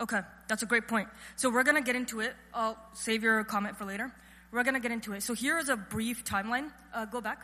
Okay, that's a great point. So we're going to get into it. I'll save your comment for later. We're going to get into it. So here is a brief timeline. Go back.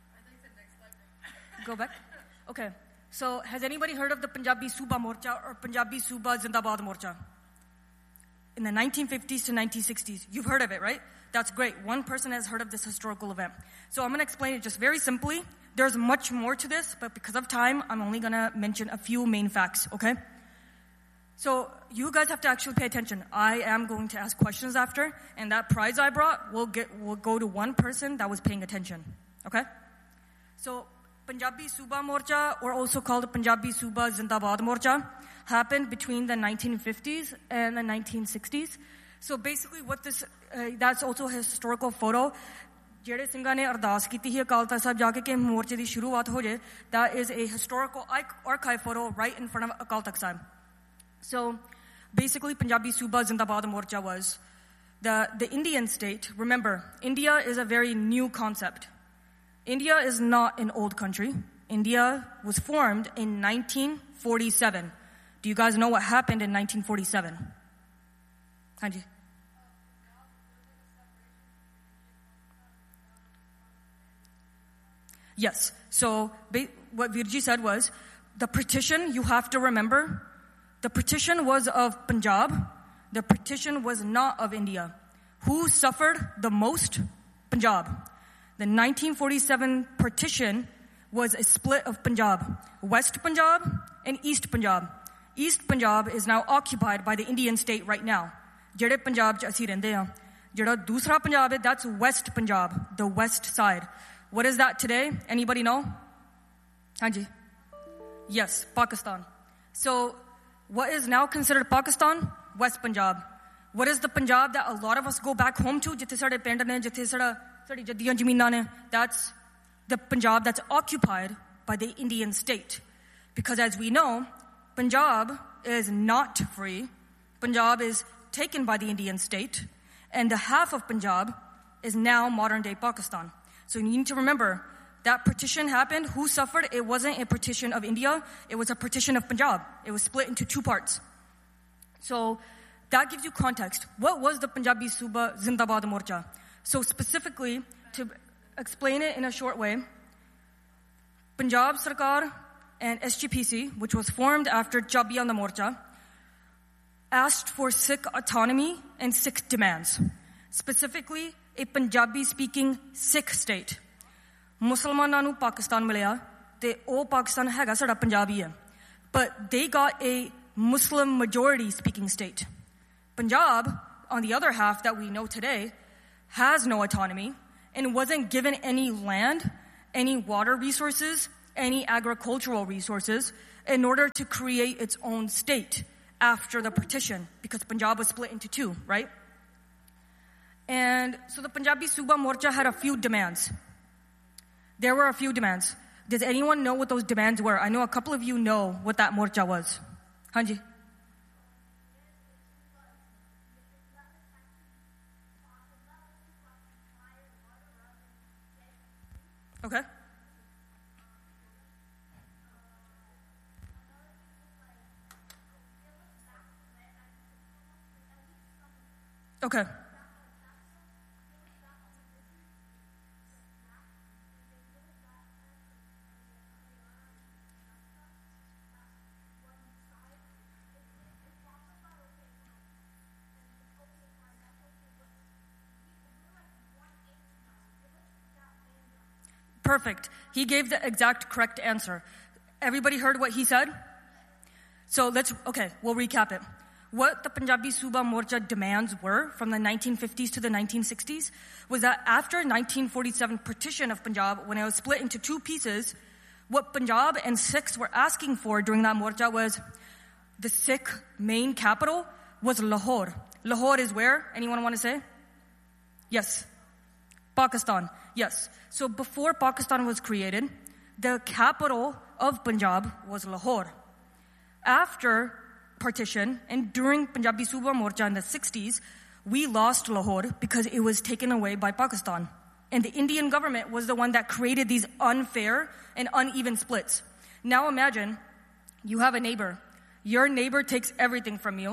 Go back. Okay. So has anybody heard of the Punjabi Suba Morcha or Punjabi Suba Zindabad Morcha? In the 1950s to 1960s. You've heard of it, right? That's great. One person has heard of this historical event. So I'm going to explain it just very simply. There's much more to this, but because of time, I'm only going to mention a few main facts, okay? So you guys have to actually pay attention. I am going to ask questions after, and that prize I brought will go to one person that was paying attention, okay? So Punjabi Suba Morcha, or also called Punjabi Suba Zindabad Morcha, happened between the 1950s and the 1960s. So basically what this, that's also a historical photo. ਜਿਹੜੇ ਸਿੰਘਾਂ ਨੇ ਅਰਦਾਸ ਕੀਤੀ ਸੀ ਅਕਾਲ ਤਖ਼ਤ ਸਾਹਿਬ ਜਾ ਕੇ ਕਿ ਮੋਰਚੇ ਦੀ ਸ਼ੁਰੂਆਤ ਹੋ ਜਾਏ, that is a historical archive photo right in front of Akal Takht Sahib. So basically Punjabi Suba Zindabad Morcha was the Indian state. Remember, India is a very new concept. India is not an old country. India was formed in 1947. Do you guys know what happened in 1947? Hanji. Yes. So what Virji said was, the partition, you have to remember, the partition was of Punjab. The partition was not of India. Who suffered the most? Punjab. The 1947 partition was a split of Punjab. West Punjab and East Punjab. East Punjab is now occupied by the Indian state right now. ਜਿਹੜੇ ਪੰਜਾਬ 'ਚ ਅਸੀਂ ਰਹਿੰਦੇ ਹਾਂ. ਜਿਹੜਾ ਦੂਸਰਾ ਪੰਜਾਬ ਹੈ, that's West Punjab, the west side. What is that today? Anybody know? Hanji. Yes, Pakistan. So what is now considered Pakistan? West Punjab. What is the Punjab that a lot of us go back home to? ਜਿੱਥੇ ਸਾਡੇ ਪਿੰਡ ਨੇ, ਜਿੱਥੇ ਸਾਡੀ ਜੱਦੀਆਂ ਜ਼ਮੀਨਾਂ ਨੇ. That's the Punjab that's occupied by the Indian state. Because as we know, Punjab is not free. Punjab is taken by the Indian state, and the half of Punjab is now modern-day Pakistan. So you need to remember, that partition happened. Who suffered? It wasn't a partition of India. It was a partition of Punjab. It was split into two parts. So that gives you context. What was the Punjabi Suba Zindabad Morcha? So specifically, to explain it in a short way, Punjab Sarkar and SGPC, which was formed after Jabiyan the Morcha, asked for Sikh autonomy and Sikh demands. Specifically, a Punjabi-speaking Sikh state. Muslimanan nu Pakistan milaya, te oh Pakistan hega sada Punjab hi hai. But they got a Muslim majority-speaking state. Punjab, on the other half that we know today, has no autonomy and wasn't given any land, any water resources, any agricultural resources in order to create its own state after the partition, because Punjab was split into two, right? And so the Punjabi Suba Morcha had a few demands. There were a few demands. Does anyone know what those demands were? I know a couple of you know what that Morcha was. Hanji. Okay. Okay. Perfect. He gave the exact correct answer. Everybody heard what he said? So we'll recap it. What the Punjabi Suba Morcha demands were from the 1950s to the 1960s was that after 1947 partition of Punjab, when it was split into two pieces, what Punjab and Sikhs were asking for during that Morcha was the Sikh main capital was Lahore. Lahore is where? Anyone want to say? Yes. Pakistan. Yes. So before Pakistan was created, the capital of Punjab was Lahore. After partition and during Punjabi Suba Morcha in the 60s, we lost Lahore because it was taken away by Pakistan. And the Indian government was the one that created these unfair and uneven splits. Now imagine you have a neighbor. Your neighbor takes everything from you,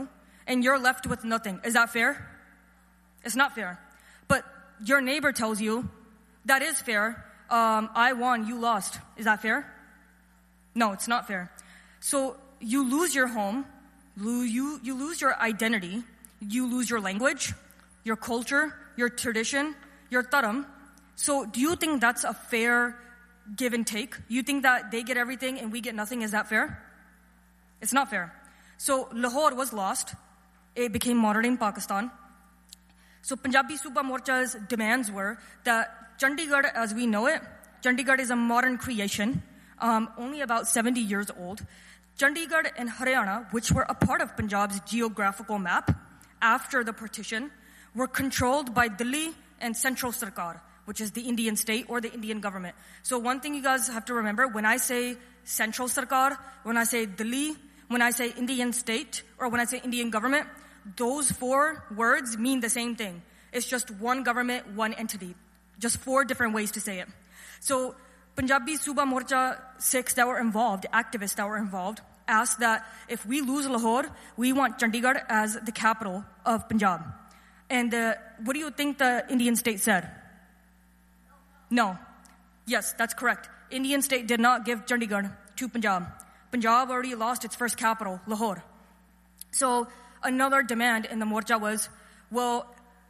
and you're left with nothing. Is that fair? It's not fair. But your neighbor tells you, that is fair. I won, you lost. Is that fair? No, it's not fair. So you lose your home, you lose your identity, you lose your language, your culture, your tradition, your dharam. So do you think that's a fair give and take? You think that they get everything and we get nothing? Is that fair? It's not fair. So Lahore was lost. It became modern Pakistan. So Punjabi Suba Morcha's demands were that Chandigarh, as we know it, Chandigarh is a modern creation, only about 70 years old. Chandigarh and Haryana, which were a part of Punjab's geographical map after the partition, were controlled by Delhi and Central Sarkar, which is the Indian state or the Indian government. So one thing you guys have to remember, when I say Central Sarkar, when I say Delhi, when I say Indian state, or when I say Indian government, those four words mean the same thing. It's just one government, one entity. Just four different ways to say it. So Punjabi Suba Morcha Sikhs that were involved, activists that were involved, asked that if we lose Lahore, we want Chandigarh as the capital of Punjab. And what do you think the Indian state said? No. Yes, that's correct. Indian state did not give Chandigarh to Punjab. Punjab already lost its first capital, Lahore. So another demand in the Morcha was, well,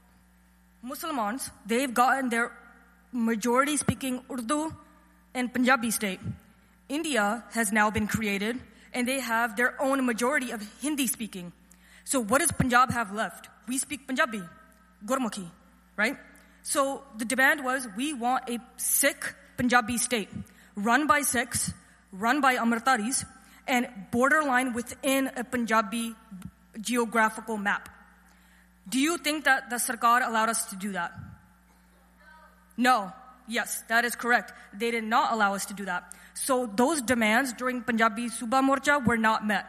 Muslims, they've gotten their majority speaking Urdu and Punjabi state. India has now been created and they have their own majority of Hindi speaking. So what does Punjab have left? We speak Punjabi, Gurmukhi, right? So the demand was, we want a Sikh Punjabi state, run by Sikhs, run by Amritaris, and borderline within a Punjabi geographical map. Do you think that the Sarkar allowed us to do that? No. Yes, that is correct. They did not allow us to do that. So those demands during Punjabi Suba Morcha were not met.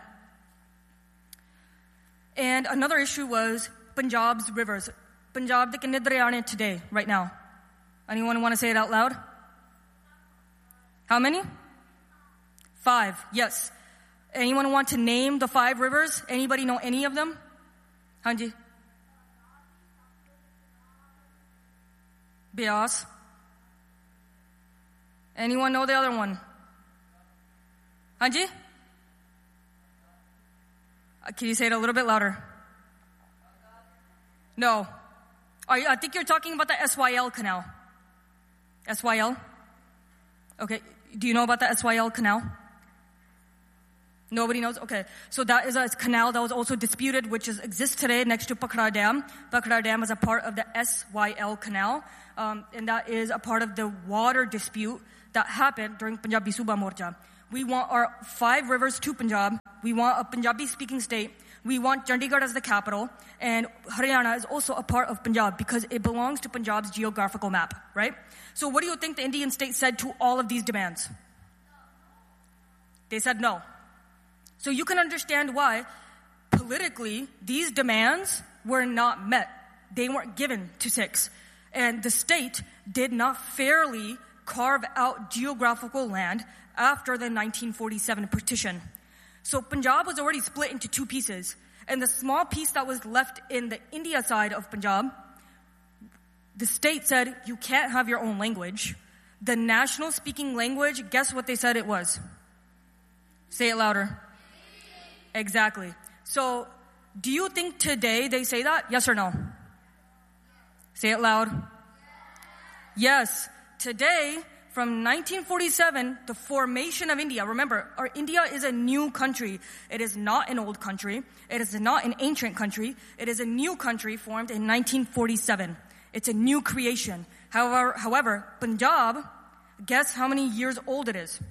And another issue was Punjab's rivers. Punjab de kinne darya ne today, right now? Anyone want to say it out loud? How many? 5, yes. Anyone want to name the 5 rivers? Anybody know any of them? Hanji? Beas. Anyone know the other one? Hanji? Can you say it a little bit louder? No. I think you're talking about the SYL canal. SYL? Okay. Do you know about the SYL canal? Nobody knows? Okay. So that is a canal that was also disputed, which exists today next to Pakhara Dam. Pakhara Dam is a part of the SYL canal, and that is a part of the water dispute that happened during Punjabi Suba Morcha. We want our 5 rivers to Punjab. We want a Punjabi-speaking state. We want Chandigarh as the capital. And Haryana is also a part of Punjab because it belongs to Punjab's geographical map, right? So what do you think the Indian state said to all of these demands? They said no. So you can understand why, politically, these demands were not met. They weren't given to Sikhs. And the state did not fairly carve out geographical land after the 1947 partition. So Punjab was already split into 2 pieces. And the small piece that was left in the India side of Punjab, the state said, you can't have your own language. The national speaking language, guess what they said it was? Say it louder. Exactly. So, do you think today they say that? Yes or no? Say it loud. Yes. Today, from 1947, the formation of India, remember, our India is a new country. It is not an old country. It is not an ancient country. It is a new country formed in 1947. It's a new creation. However, Punjab, guess how many years old it is?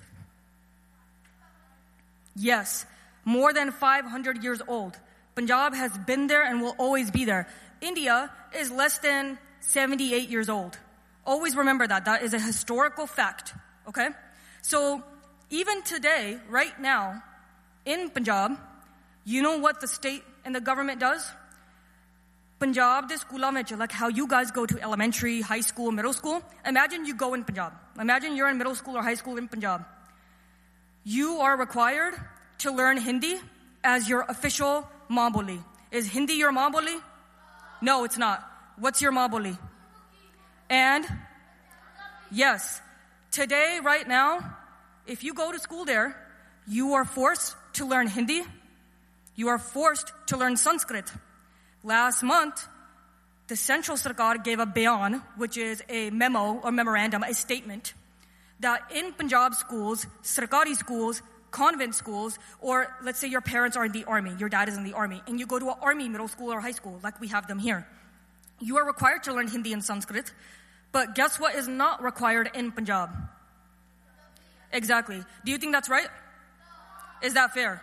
Yes, more than 500 years old. Punjab has been there and will always be there. India is less than 78 years old. Always remember that. That is a historical fact. Okay? So, even today, right now, in Punjab, you know what the state and the government does? Punjab de schoola vich, like how you guys go to elementary, high school, middle school. Imagine you go in Punjab. Imagine you're in middle school or high school in Punjab. You are required to learn Hindi as your official maa boli. Is Hindi your maa boli? No, it's not. What's your maa boli? And yes, today, right now, if you go to school there, you are forced to learn Hindi. You are forced to learn Sanskrit. Last month, the Central Sarkar gave a bayan, which is a memo or memorandum, a statement, that in Punjab schools, Sarkari schools, convent schools, or let's say your parents are in the army, your dad is in the army, and you go to an army middle school or high school, like we have them here. You are required to learn Hindi and Sanskrit, but guess what is not required in Punjab? Exactly. Do you think that's right? Is that fair?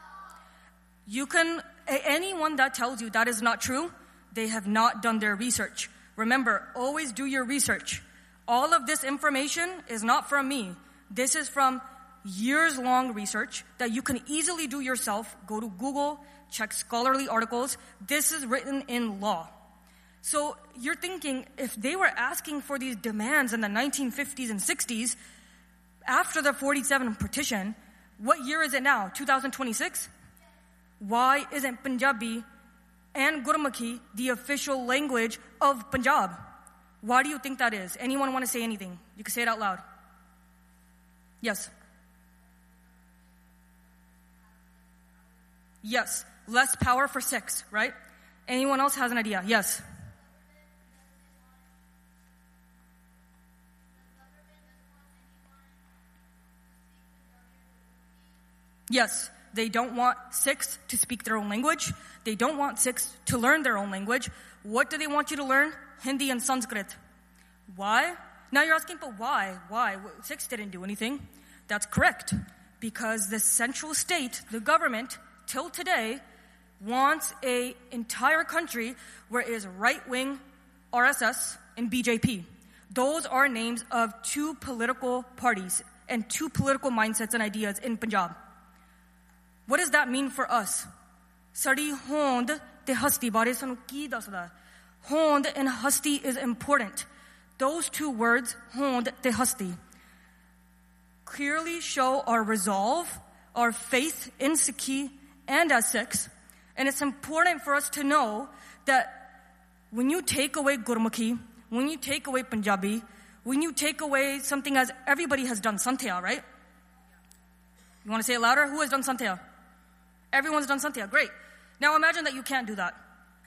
Anyone that tells you that is not true, they have not done their research. Remember, always do your research. All of this information is not from me. This is from years-long research that you can easily do yourself. Go to Google, check scholarly articles. This is written in law. So you're thinking, if they were asking for these demands in the 1950s and 60s, after the 47 partition, what year is it now? 2026? Why isn't Punjabi and Gurmukhi the official language of Punjab? Why do you think that is? Anyone want to say anything? You can say it out loud. Yes. Yes. Less power for Sikhs, right? Anyone else has an idea? Yes. Yes. They don't want Sikhs to speak their own language. They don't want Sikhs to learn their own language. What do they want you to learn? Hindi and Sanskrit. Why? Now you're asking, but why? Why? Sikhs didn't do anything. That's correct. Because the central state, the government, till today, wants an entire country where it is right-wing RSS and BJP. Those are names of two political parties and two political mindsets and ideas in Punjab. What does that mean for us? Sadi hond te hasti bare sanu ki dasda. Hond and hasti is important. Those two words, hond te hasti, clearly show our resolve, our faith in Sikhi and as Sikhs. And it's important for us to know that when you take away Gurmukhi, when you take away Punjabi, when you take away something as everybody has done Santhya, right? You want to say it louder? Who has done Santhya? Everyone's done Santhya. Great. Now imagine that you can't do that.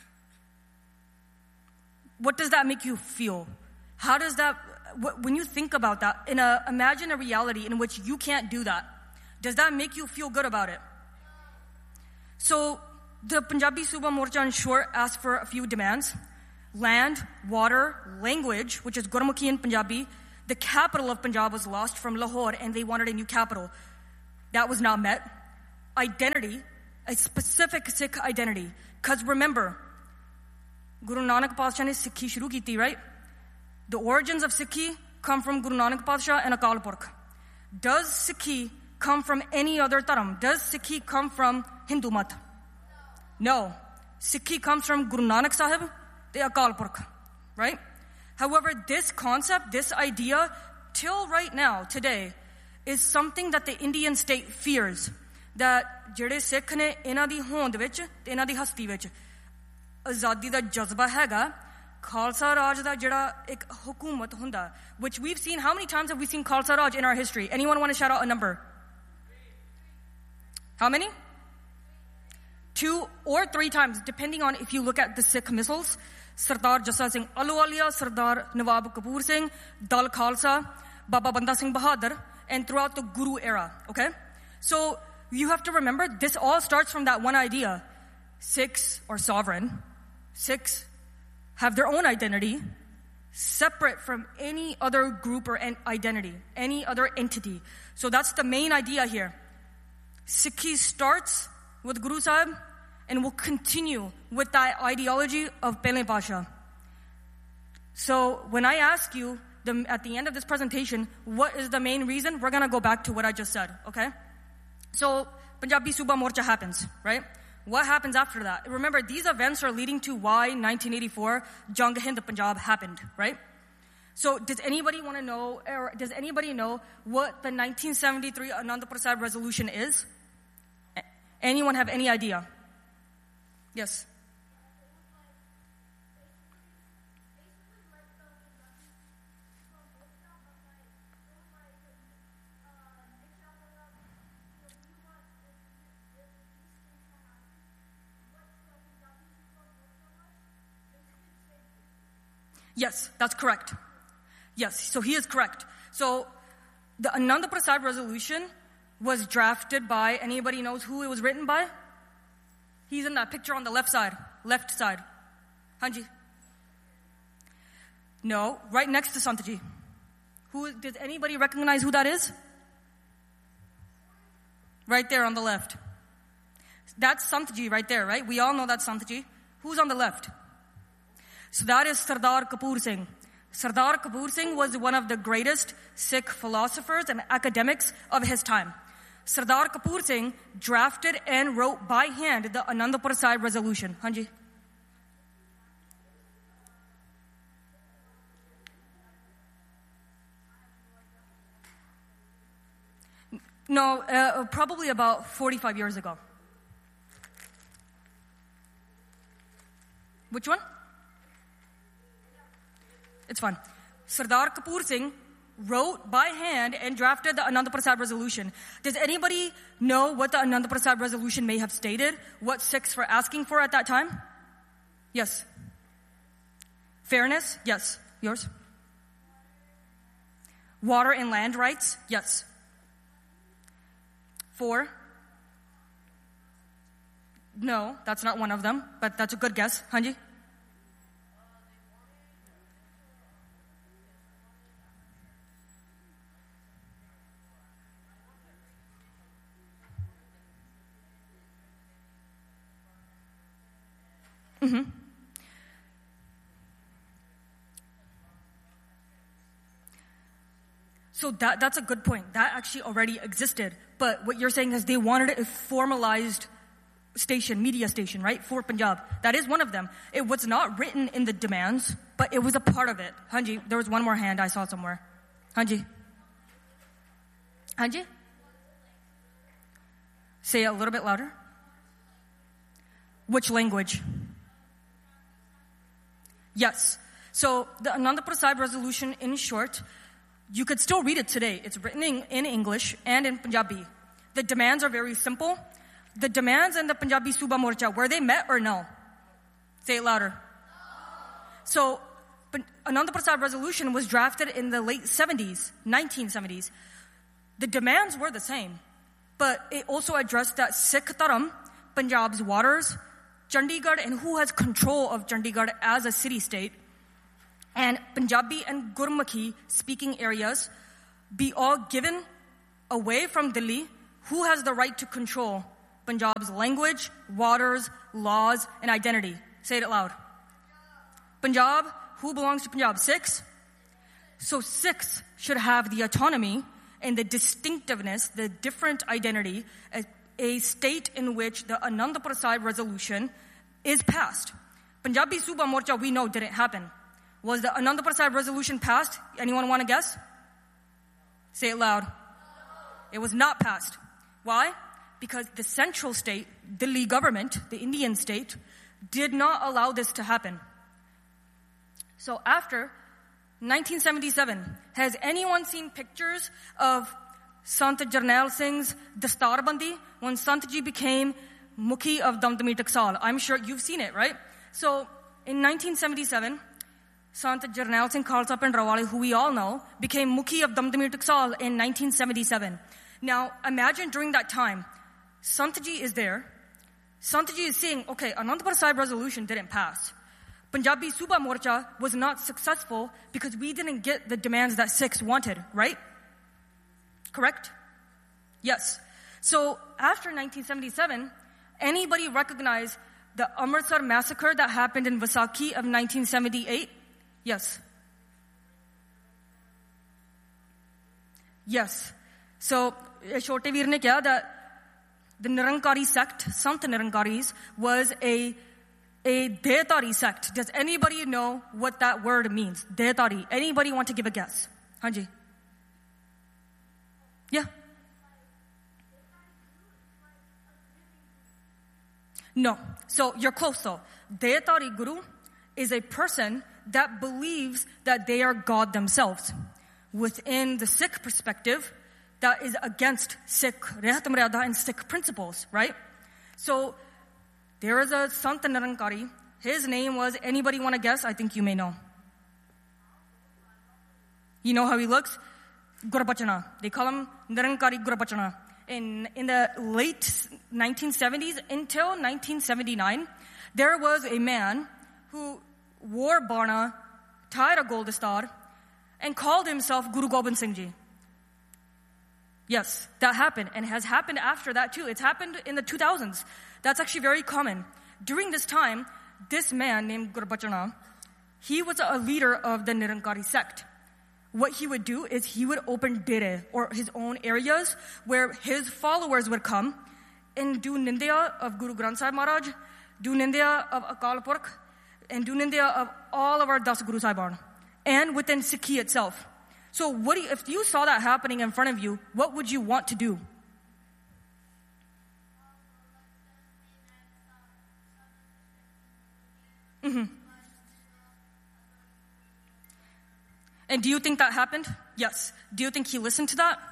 What does that make you feel? How does that, when you think about that, imagine a reality in which you can't do that. Does that make you feel good about it? So the Punjabi Suba Morcha in short asked for a few demands. Land, water, language, which is Gurmukhi in Punjabi. The capital of Punjab was lost from Lahore and they wanted a new capital. That was not met. Identity, a specific Sikh identity. Because remember, Guru Nanak Pasha ne Sikhi shuru kiti, right? The origins of Sikhi come from Guru Nanak Pasha and Akal Purkh. Does Sikhi come from any other dharam? Does Sikhi come from Hindu Mat? No. Sikhi comes from Guru Nanak Sahib, the Akal Purkh, right? However, this concept, this idea, till right now, today, is something that the Indian state fears. That ਜਿਹੜੇ ਸਿੱਖ ਨੇ ਇਹਨਾਂ ਦੀ ਹੋਂਦ ਵਿੱਚ ਤੇ ਇਹਨਾਂ ਦੀ ਹਸਤੀ ਵਿੱਚ ਆਜ਼ਾਦੀ ਦਾ ਜਜ਼ਬਾ ਹੈਗਾ ਖਾਲਸਾ ਰਾਜ ਦਾ ਜਿਹੜਾ ਇੱਕ ਹਕੂਮਤ ਹੁੰਦਾ which we've seen. How many times have we seen Khalsa Raj in our history? Anyone want to shout out a number? How many? 2 or 3 times, depending on if you look at the Sikh missals. Sardar Jassa Singh Ahluwalia, Sardar Nawab Kapoor Singh, Dal Khalsa, Baba Banda Singh Bahadur, and throughout the Guru era, okay? So you have to remember, this all starts from that one idea. Sikhs are sovereign. Sikhs have their own identity, separate from any other group or identity, any other entity. So that's the main idea here. Sikhi starts with Guru Sahib and will continue with that ideology of Pele Pasha. So when I ask you at the end of this presentation, what is the main reason? We're going to go back to what I just said, okay? So Punjabi Suba Morcha happens, right? What happens after that? Remember, these events are leading to why 1984 Jang Hind Punjab happened, right? So does anybody want to know, or does anybody know what the 1973 Anandapur Sahib resolution is? Anyone have any idea? Yes. Yes, that's correct. Yes, so he is correct. So the Ananda Prasad resolution was drafted by, anybody knows who it was written by? He's in that picture on the left side. Hanji. No, right next to Santaji. Does anybody recognize who that is? Right there on the left. That's Santaji right there, right? We all know that's Santaji. Who's on the left? So that is Sardar Kapoor Singh. Sardar Kapoor Singh was one of the greatest Sikh philosophers and academics of his time. Sardar Kapoor Singh drafted and wrote by hand the Ananda Prasad resolution. Hanji. No, probably about 45 years ago. Which one? It's fine. Sardar Kapoor Singh wrote by hand and drafted the Ananda Prasad resolution. Does anybody know what the Ananda Prasad resolution may have stated? What Sikhs were asking for at that time? Yes. Fairness? Yes. Yours? Water and land rights? Yes. 4? No, that's not one of them, but that's a good guess. Hanji? Mm-hmm. So that's a good point. That actually already existed. But what you're saying is they wanted a formalized media station, right? For Punjab. That is one of them. It was not written in the demands, but it was a part of it. Hanji, there was one more hand I saw somewhere. Hanji. Hanji? Say it a little bit louder. Which language? Yes. So the Ananda Prasad resolution, in short, you could still read it today. It's written in English and in Punjabi. The demands are very simple. The demands in the Punjabi Suba Morcha, were they met or no? Say it louder. So Ananda Prasad resolution was drafted in the late 70s, 1970s. The demands were the same, but it also addressed that Sikh Dharam, Punjab's waters, Chandigarh, and who has control of Chandigarh as a city-state, and Punjabi and Gurmukhi speaking areas be all given away from Delhi. Who has the right to control Punjab's language, waters, laws, and identity? Say it out loud. Punjab. Who belongs to Punjab? Sikhs. So Sikhs should have the autonomy and the distinctiveness, the different identity, a state in which the Ananda Prasad resolution is passed. Punjabi Suba Morcha, we know, didn't happen. Was the Ananda Prasad resolution passed? Anyone want to guess? Say it loud. It was not passed. Why? Because the central state, Delhi government, the Indian state, did not allow this to happen. So after 1977, has anyone seen pictures of Sant Jarnail Singh's Dastarbandi when Santji became Mukhi of Damdami Taksal? I'm sure you've seen it, right? So in 1977, Sant Jarnail Singh Khalsa Pindrawale, who we all know, became Mukhi of Damdami Taksal in 1977. Now imagine during that time, Santji is there. Santji is saying, okay, Anandpur Sahib resolution didn't pass. Punjabi Suba Morcha was not successful because we didn't get the demands that Sikhs wanted, right? Correct? Yes. So after 1977, anybody recognize the Amritsar massacre that happened in Vaisakhi of 1978? Yes. Yes. So Chote Veer ne kya that the Nirankari sect, Sant Nirankaris, was a Dehtari sect. Does anybody know what that word means? Dehtari. Anybody want to give a guess? Hanji. Yeah. No. So you're close though. Deyatari Guru is a person that believes that they are God themselves. Within the Sikh perspective, that is against Sikh Rehat Maryada and Sikh principles, right? So there is a Sant Nirankari. His name was, anybody want to guess? I think you may know. You know how he looks? Gurubachana. They call him Nirankari Gurubachana. In the late 1970s until 1979, there was a man who wore Barna, tied a gold star, and called himself Guru Gobind Singh Ji. Yes, that happened, and has happened after that too. It's happened in the 2000s. That's actually very common. During this time, this man named Gurubachana, he was a leader of the Nirankari sect. What he would do is he would open dere, or his own areas, where his followers would come and do Nindya of Guru Granth Sahib Maharaj, do Nindya of Akal Purkh, and do Nindya of all of our Das Guru Sahiban, and within Sikhi itself. So if you saw that happening in front of you, what would you want to do? Mm-hmm. And do you think that happened? Yes. Do you think he listened to that?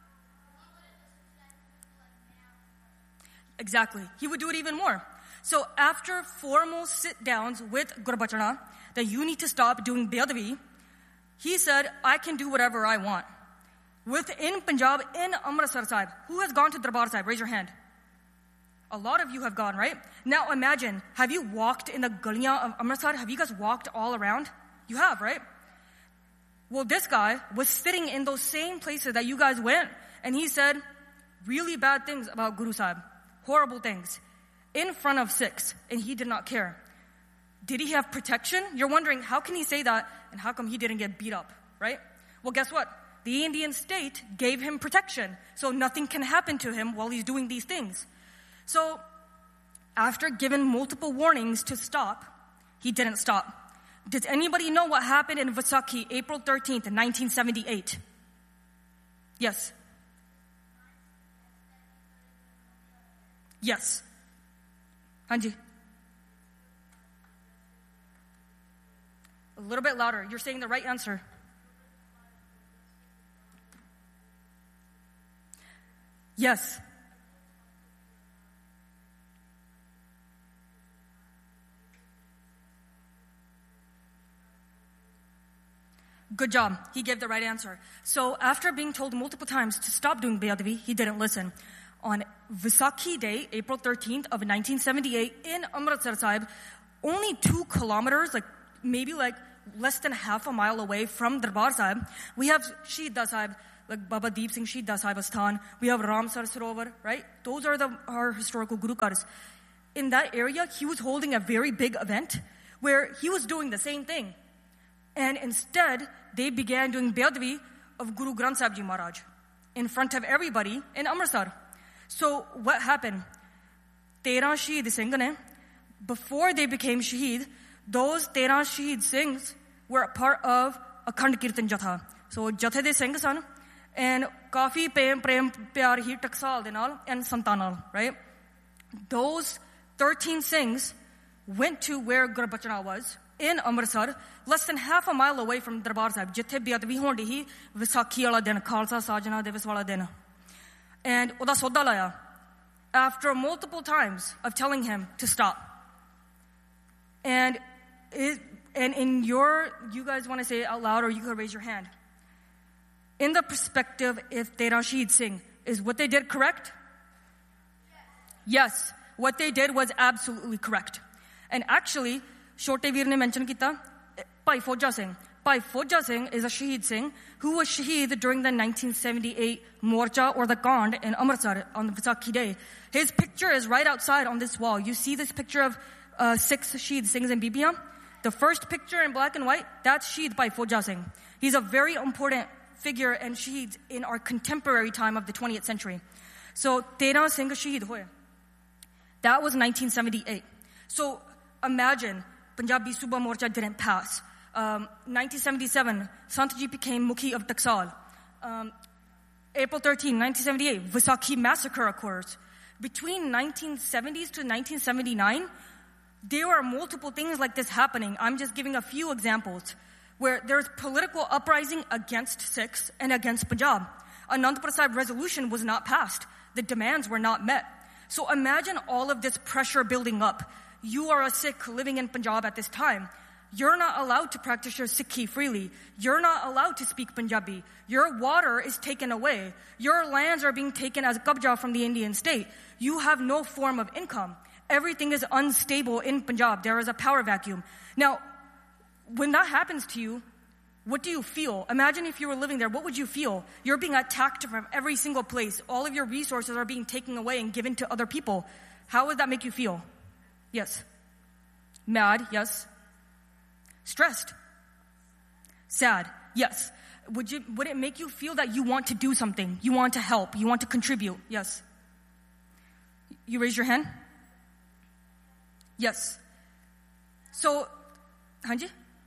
Exactly. He would do it even more. So after formal sit-downs with Gurubachana, that you need to stop doing Beadavi, he said, I can do whatever I want. Within Punjab, in Amritsar Sahib, who has gone to Darbar Sahib? Raise your hand. A lot of you have gone, right? Now imagine, have you walked in the Galiyan of Amritsar? Have you guys walked all around? You have, right? Well, this guy was sitting in those same places that you guys went, and he said really bad things about Guru Sahib. Horrible things. In front of Sikhs, and he did not care. Did he have protection? You're wondering, how can he say that, and how come he didn't get beat up, right? Well, guess what? The Indian state gave him protection, so nothing can happen to him while he's doing these things. So, after given multiple warnings to stop, he didn't stop. Does anybody know what happened in Vaisakhi, April 13th, 1978? Yes. Yes. Hanji. A little bit louder. You're saying the right answer. Yes. Good job. He gave the right answer. So after being told multiple times to stop doing Beadavi, he didn't listen. On Vaisakhi Day, April 13th of 1978, in Amritsar Sahib, only 2 kilometers, maybe less than half a mile away from Darbar Sahib, we have Shahid Das Sahib, like Baba Deep Singh Shahid Das Sahib Asthan. We have Ramsar Sarovar, right? Those are our historical Gurukars. In that area, he was holding a very big event where he was doing the same thing. And instead, they began doing Beadavi of Guru Granth Sahib Ji Maharaj in front of everybody in Amritsar. So what happened? 13 Shaheed Singh ne, before they became Shaheed, those 13 Shaheed Singhs were a part of Akhand Kirtan Jatha. So Jathe de Singh san, and kafi prem pyar hi taksal de naal and santanal, right? Those 13 Singhs went to where Gurubachana was, in Amritsar, less than half a mile away from Darbar Sahib, jithe Beadavi hondi hi Vaisakhi wala din, Khalsa Sajna Divas wala din. And oda soda laya, after multiple times of telling him to stop. And in you guys want to say it out loud, or you could raise your hand. In the perspective, if 13 Shaheed Singh, is what they did correct? Yes. What they did was absolutely correct. And actually, Shote Veer ne mention kita, Bhai Fauja Singh. Bhai Fauja Singh is a Shaheed Singh who was Shaheed during the 1978 Morcha or the Kand in Amritsar on the Vaisakhi Day. His picture is right outside on this wall. You see this picture of 6 Shaheed Singhs in Bibiyan? The first picture in black and white, that's Shaheed Bhai Fauja Singh. He's a very important figure and Shaheed in our contemporary time of the 20th century. So 13 Singh Shaheed hoye. That was 1978. So imagine Punjabi Suba Morcha didn't pass. 1977, Sant Ji became Mukhi of Taksal. April 13, 1978, Vaisakhi massacre occurs. between 1970s to 1979, there were multiple things like this happening. I'm just giving a few examples where there's political uprising against Sikhs and against Punjab. Anandpur Sahib resolution was not passed. The demands were not met. So imagine all of this pressure building up. You are a Sikh living in Punjab at this time. You're not allowed to practice your Sikhi freely. You're not allowed to speak Punjabi. Your water is taken away. Your lands are being taken as qabja from the Indian state. You have no form of income. Everything is unstable in Punjab. There is a power vacuum. Now, when that happens to you, what do you feel? Imagine if you were living there, what would you feel? You're being attacked from every single place. All of your resources are being taken away and given to other people. How would that make you feel? Yes. Mad, yes. Stressed. Sad, yes. Would it make you feel that you want to do something? You want to help? You want to contribute? Yes. You raise your hand? Yes. So, Hanji?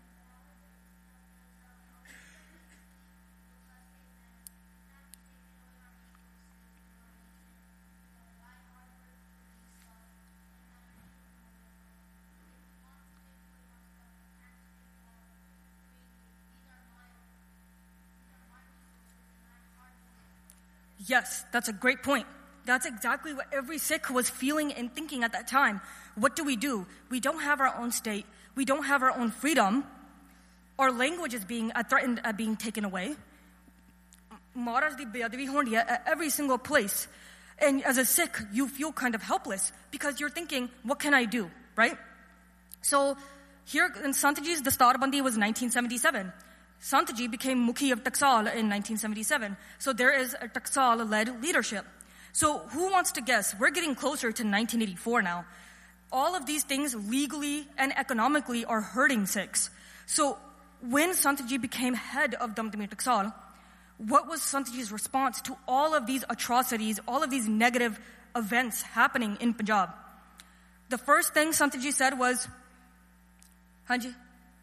Yes, that's a great point. That's exactly what every Sikh was feeling and thinking at that time. What do? We don't have our own state. We don't have our own freedom. Our language is being threatened at being taken away. Maharaj di beyadvi hondi hai at every single place. And as a Sikh, you feel kind of helpless because you're thinking, what can I do, right? So here in Santaji's Dastar-Bandi was 1977. Santaji became Mukhi of Taksal in 1977. So there is a Taksal-led leadership. So who wants to guess? We're getting closer to 1984 now. All of these things legally and economically are hurting Sikhs. So when Santaji became head of Damdami Taksal, what was Santaji's response to all of these atrocities, all of these negative events happening in Punjab? The first thing Santaji said was, Hanji,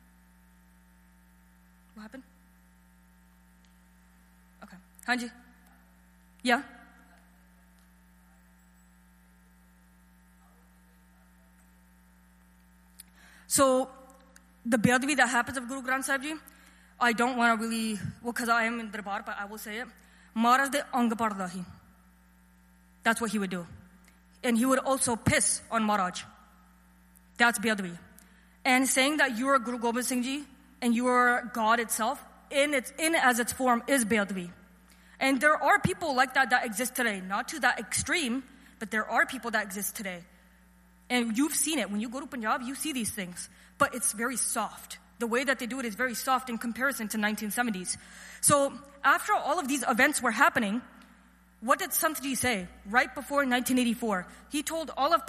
what happened? Okay. Hanji? Yeah? So, the Beadwi that happens of Guru Granth Sahib Ji, I don't want to really, because I am in Darbar, but I will say it. Maharaj de Ang Pardahi. That's what he would do. And he would also piss on Maharaj. That's Beadwi. And saying that you are Guru Gobind Singh Ji, and you are God itself, in its form is Beadwi. And there are people like that exist today. Not to that extreme, but there are people that exist today. And you've seen it. When you go to Punjab, you see these things. But it's very soft. The way that they do it is very soft in comparison to 1970s. So after all of these events were happening, what did Santaji say right before 1984? He told all of